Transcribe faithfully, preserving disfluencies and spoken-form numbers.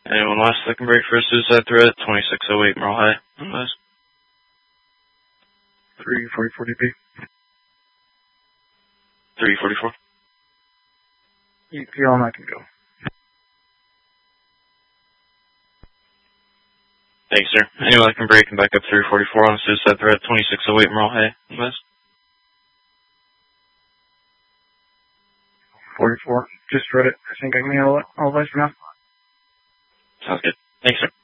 Anyone last that can break for a suicide threat? twenty-six oh eight Merle High. Otherwise. three forty-four D P. three forty-four. E P on, I can go. Thanks, sir. Anyone that can break and back up three forty-four on a suicide threat? twenty-six oh eight Merle High. Otherwise. forty-four. Just read it. I think I can handle it. All advice for now. Sounds good. Thanks, sir.